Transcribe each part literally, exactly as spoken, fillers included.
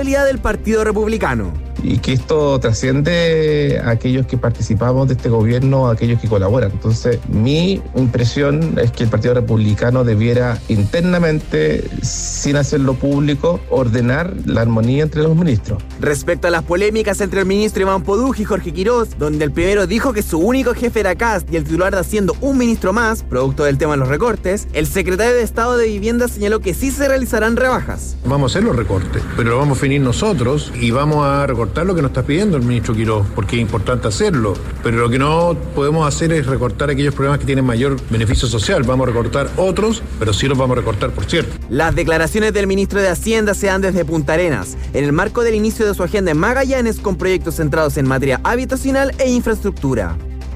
del Partido Republicano. Y que esto trasciende a aquellos que participamos de este gobierno, a aquellos que colaboran. Entonces, mi impresión es que el Partido Republicano debiera internamente, sin hacerlo público, ordenar la armonía entre los ministros. Respecto a las polémicas entre el ministro Iván Podug y Jorge Quirós, donde el primero dijo que su único jefe era Kast y el titular de Hacienda un ministro más, producto del tema de los recortes, el secretario de Estado de Vivienda señaló que sí se realizarán rebajas. Vamos a hacer los recortes, pero lo vamos a definir nosotros y vamos a recortar lo que nos está pidiendo el ministro Quirós, porque es importante hacerlo. Pero lo que no podemos hacer es recortar aquellos programas que tienen mayor beneficio social. Vamos a recortar otros, pero sí los vamos a recortar, por cierto. Las declaraciones del ministro de Hacienda se dan desde Punta Arenas, en el marco del inicio de su agenda en Magallanes con proyectos centrados en materia habitacional e infraestructura.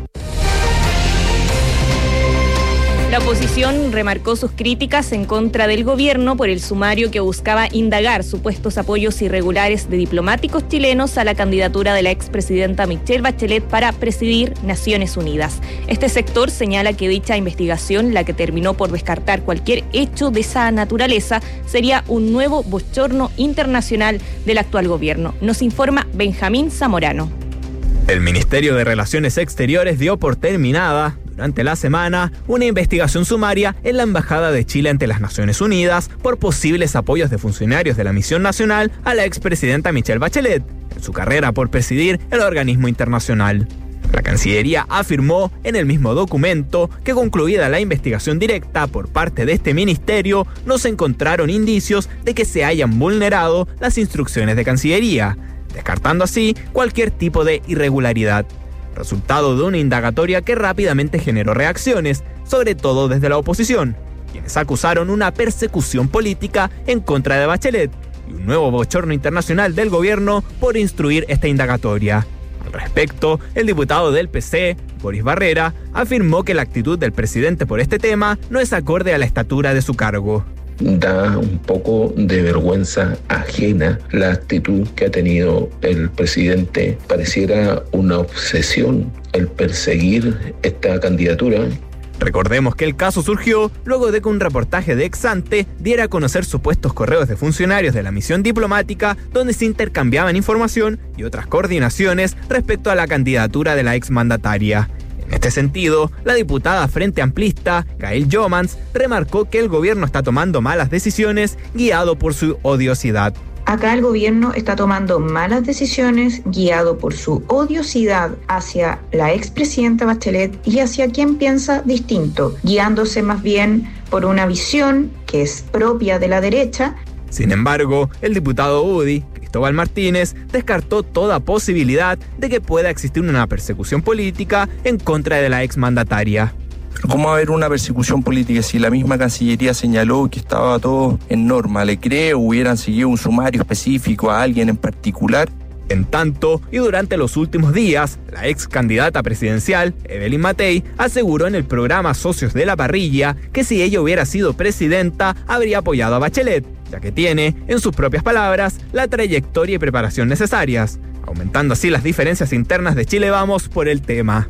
La oposición remarcó sus críticas en contra del gobierno por el sumario que buscaba indagar supuestos apoyos irregulares de diplomáticos chilenos a la candidatura de la expresidenta Michelle Bachelet para presidir Naciones Unidas. Este sector señala que dicha investigación, la que terminó por descartar cualquier hecho de esa naturaleza, sería un nuevo bochorno internacional del actual gobierno. Nos informa Benjamín Zamorano. El Ministerio de Relaciones Exteriores dio por terminada durante la semana una investigación sumaria en la Embajada de Chile ante las Naciones Unidas por posibles apoyos de funcionarios de la misión nacional a la expresidenta Michelle Bachelet en su carrera por presidir el organismo internacional. La Cancillería afirmó en el mismo documento que, concluida la investigación directa por parte de este ministerio, no se encontraron indicios de que se hayan vulnerado las instrucciones de Cancillería, descartando así cualquier tipo de irregularidad. Resultado de una indagatoria que rápidamente generó reacciones, sobre todo desde la oposición, quienes acusaron una persecución política en contra de Bachelet y un nuevo bochorno internacional del gobierno por instruir esta indagatoria. Al respecto, el diputado del P C, Boris Barrera, afirmó que la actitud del presidente por este tema no es acorde a la estatura de su cargo. Da un poco de vergüenza ajena la actitud que ha tenido el presidente. Pareciera una obsesión el perseguir esta candidatura. Recordemos que el caso surgió luego de que un reportaje de Exante diera a conocer supuestos correos de funcionarios de la misión diplomática donde se intercambiaban información y otras coordinaciones respecto a la candidatura de la exmandataria. En este sentido, la diputada Frente Amplista, Gael Jomans, remarcó que el gobierno está tomando malas decisiones guiado por su odiosidad. Acá el gobierno está tomando malas decisiones guiado por su odiosidad hacia la expresidenta Bachelet y hacia quien piensa distinto, guiándose más bien por una visión que es propia de la derecha. Sin embargo, el diputado U D I, Cristóbal Martínez, descartó toda posibilidad de que pueda existir una persecución política en contra de la exmandataria. ¿Cómo va a haber una persecución política si la misma Cancillería señaló que estaba todo en norma? ¿Le cree o hubieran seguido un sumario específico a alguien en particular? En tanto, y durante los últimos días, la ex candidata presidencial, Evelyn Matei, aseguró en el programa Socios de la Parrilla que si ella hubiera sido presidenta, habría apoyado a Bachelet, ya que tiene, en sus propias palabras, la trayectoria y preparación necesarias, aumentando así las diferencias internas de Chile Vamos por el tema.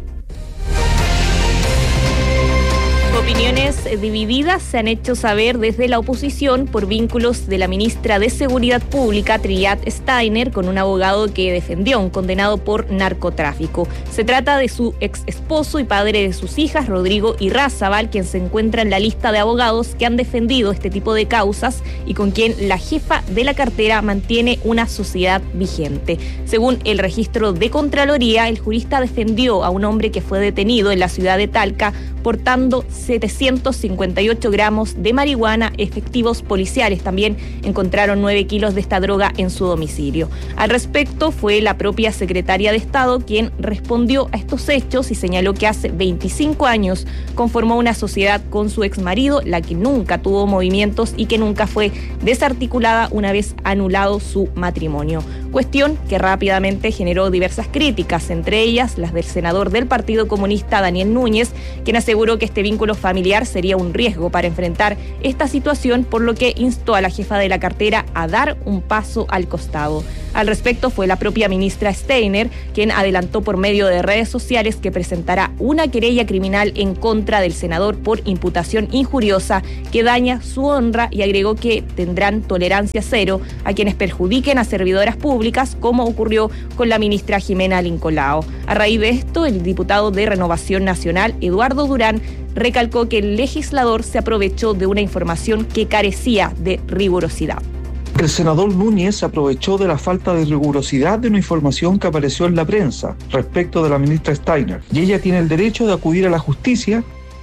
Opiniones divididas se han hecho saber desde la oposición por vínculos de la ministra de Seguridad Pública, Triad Steiner, con un abogado que defendió a un condenado por narcotráfico. Se trata de su ex esposo y padre de sus hijas, Rodrigo Irrazabal, quien se encuentra en la lista de abogados que han defendido este tipo de causas y con quien la jefa de la cartera mantiene una sociedad vigente. Según el registro de Contraloría, el jurista defendió a un hombre que fue detenido en la ciudad de Talca portando setecientos cincuenta y ocho gramos de marihuana. Efectivos policiales también encontraron nueve kilos de esta droga en su domicilio. Al respecto, fue la propia secretaria de Estado quien respondió a estos hechos y señaló que hace veinticinco años conformó una sociedad con su exmarido, la que nunca tuvo movimientos y que nunca fue desarticulada una vez anulado su matrimonio. Cuestión que rápidamente generó diversas críticas, entre ellas las del senador del Partido Comunista, Daniel Núñez, quien aseguró que este vínculo familiar sería un riesgo para enfrentar esta situación, por lo que instó a la jefa de la cartera a dar un paso al costado. Al respecto, fue la propia ministra Steiner quien adelantó por medio de redes sociales que presentará una querella criminal en contra del senador por imputación injuriosa que daña su honra, y agregó que tendrán tolerancia cero a quienes perjudiquen a servidoras públicas, como ocurrió con la ministra Jimena Lincolao. A raíz de esto, el diputado de Renovación Nacional, Eduardo Durán, recalcó que el legislador se aprovechó de una información que carecía de rigurosidad. El senador Núñez aprovechó de la falta de rigurosidad de una información que apareció en la prensa respecto de la ministra Steiner, y ella tiene el derecho de acudir a la justicia.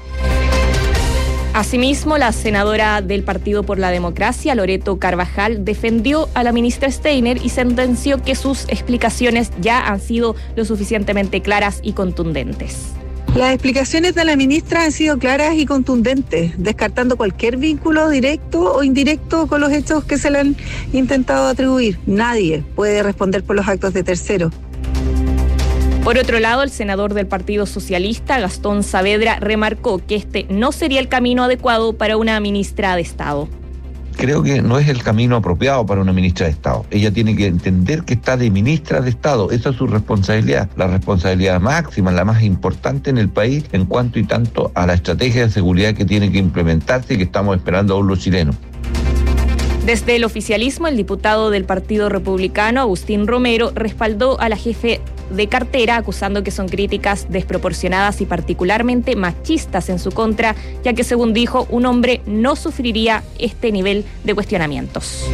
Asimismo, la senadora del Partido por la Democracia, Loreto Carvajal, defendió a la ministra Steiner y sentenció que sus explicaciones ya han sido lo suficientemente claras y contundentes. Las explicaciones de la ministra han sido claras y contundentes, descartando cualquier vínculo directo o indirecto con los hechos que se le han intentado atribuir. Nadie puede responder por los actos de terceros. Por otro lado, el senador del Partido Socialista, Gastón Saavedra, remarcó que este no sería el camino adecuado para una ministra de Estado. Creo que no es el camino apropiado para una ministra de Estado. Ella tiene que entender que está de ministra de Estado. Esa es su responsabilidad, la responsabilidad máxima, la más importante en el país en cuanto y tanto a la estrategia de seguridad que tiene que implementarse y que estamos esperando aún los chilenos. Desde el oficialismo, el diputado del Partido Republicano, Agustín Romero, respaldó a la jefe de cartera, acusando que son críticas desproporcionadas y particularmente machistas en su contra, ya que, según dijo, un hombre no sufriría este nivel de cuestionamientos.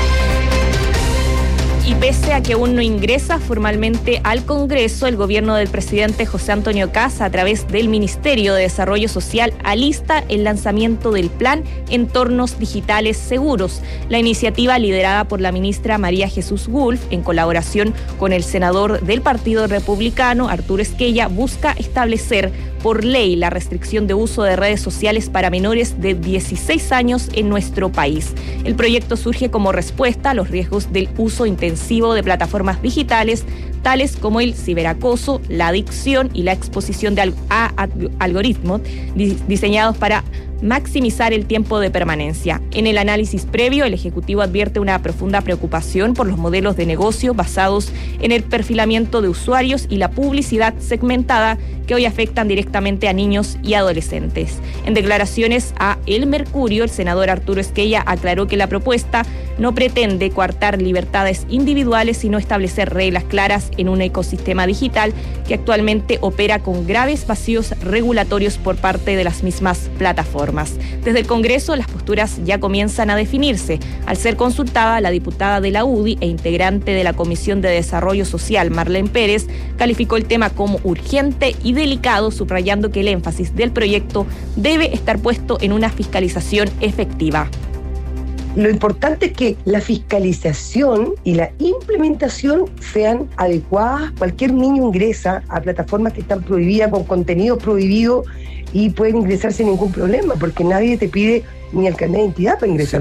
Y pese a que aún no ingresa formalmente al Congreso, el gobierno del presidente José Antonio Kast, a través del Ministerio de Desarrollo Social, alista el lanzamiento del Plan Entornos Digitales Seguros. La iniciativa, liderada por la ministra María Jesús Wolf, en colaboración con el senador del Partido Republicano, Arturo Esquella, busca establecer por ley la restricción de uso de redes sociales para menores de dieciséis años en nuestro país. El proyecto surge como respuesta a los riesgos del uso intensivo de plataformas digitales, tales como el ciberacoso, la adicción y la exposición de al- a, a algoritmos di- diseñados para maximizar el tiempo de permanencia. En el análisis previo, el Ejecutivo advierte una profunda preocupación por los modelos de negocio basados en el perfilamiento de usuarios y la publicidad segmentada que hoy afectan directamente a niños y adolescentes. En declaraciones a El Mercurio, el senador Arturo Esquella aclaró que la propuesta no pretende coartar libertades individuales, sino establecer reglas claras en un ecosistema digital que actualmente opera con graves vacíos regulatorios por parte de las mismas plataformas. Desde el Congreso, las posturas ya comienzan a definirse. Al ser consultada, la diputada de la U D I e integrante de la Comisión de Desarrollo Social, Marlene Pérez, calificó el tema como urgente y delicado, subrayando que el énfasis del proyecto debe estar puesto en una fiscalización efectiva. Lo importante es que la fiscalización y la implementación sean adecuadas. Cualquier niño ingresa a plataformas que están prohibidas, con contenido prohibido, y pueden ingresar sin ningún problema, porque nadie te pide ni el carnet de identidad para ingresar.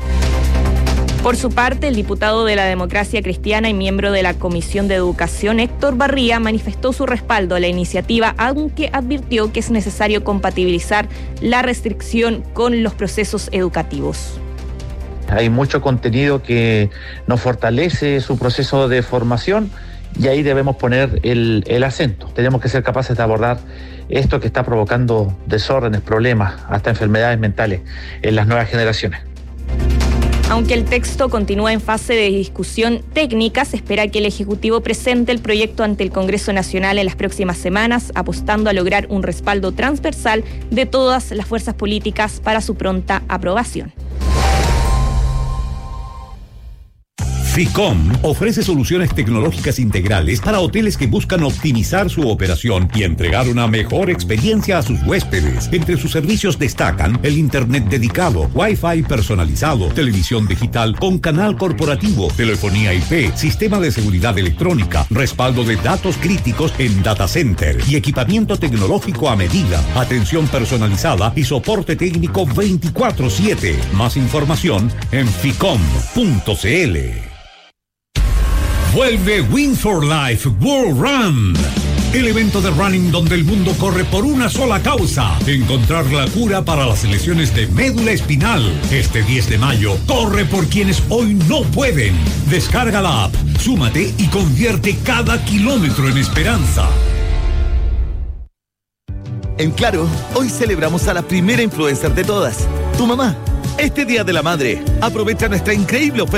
Por su parte, el diputado de la Democracia Cristiana y miembro de la Comisión de Educación, Héctor Barría, manifestó su respaldo a la iniciativa, aunque advirtió que es necesario compatibilizar la restricción con los procesos educativos. Hay mucho contenido que nos fortalece su proceso de formación y ahí debemos poner el, el acento. Tenemos que ser capaces de abordar esto que está provocando desórdenes, problemas, hasta enfermedades mentales en las nuevas generaciones. Aunque el texto continúa en fase de discusión técnica, se espera que el Ejecutivo presente el proyecto ante el Congreso Nacional en las próximas semanas, apostando a lograr un respaldo transversal de todas las fuerzas políticas para su pronta aprobación. Ficom ofrece soluciones tecnológicas integrales para hoteles que buscan optimizar su operación y entregar una mejor experiencia a sus huéspedes. Entre sus servicios destacan el internet dedicado, Wi-Fi personalizado, televisión digital con canal corporativo, telefonía I P, sistema de seguridad electrónica, respaldo de datos críticos en data center y equipamiento tecnológico a medida, atención personalizada y soporte técnico veinticuatro siete. Más información en ficom punto c l. Vuelve Win for Life World Run. el evento de running donde el mundo corre por una sola causa: encontrar la cura para las lesiones de médula espinal. Este diez de mayo, corre por quienes hoy no pueden. Descarga la app, súmate y convierte cada kilómetro en esperanza. En Claro, hoy celebramos a la primera influencer de todas, tu mamá. Este Día de la Madre, aprovecha nuestra increíble oferta